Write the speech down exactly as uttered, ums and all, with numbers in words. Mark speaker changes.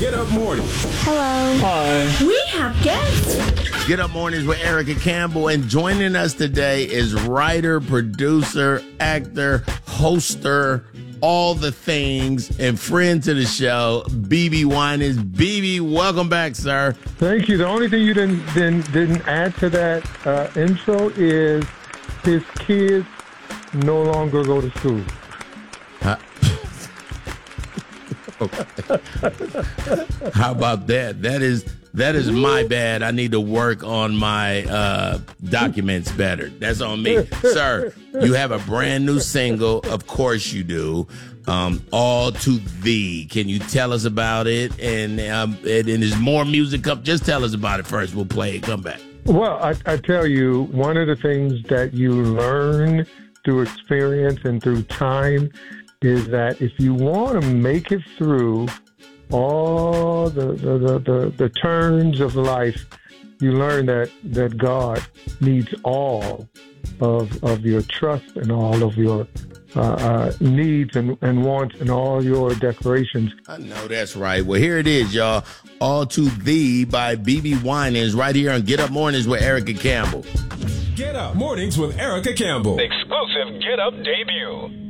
Speaker 1: Get Up Morning.
Speaker 2: Hello.
Speaker 3: Hi.
Speaker 2: We have guests.
Speaker 4: Get Up Mornings with Erica Campbell, and joining us today is writer, producer, actor, hoster, all the things, and friend to the show, B B Winans. B B, welcome back, sir.
Speaker 5: Thank you. The only thing you didn't didn't, didn't add to that uh, intro is his kids no longer go to school.
Speaker 4: Huh? How about that? That is that is my bad. I need to work on my uh, documents better. That's on me, sir. You have a brand new single, of course you do. Um, All to Thee. Can you tell us about it? And um, and, and there's more music up. Just tell us about it first. We'll play it. Come back.
Speaker 5: Well, I, I tell you, one of the things that you learn through experience and through time is that if you want to make it through all the the, the, the the turns of life, you learn that, that God needs all of of your trust and all of your uh, uh, needs and, and wants and all your declarations.
Speaker 4: I know that's right. Well, here it is, y'all. All to Thee by B B Winans right here on Get Up Mornings with Erica Campbell.
Speaker 1: Get Up Mornings with Erica Campbell.
Speaker 6: Exclusive Get Up debut.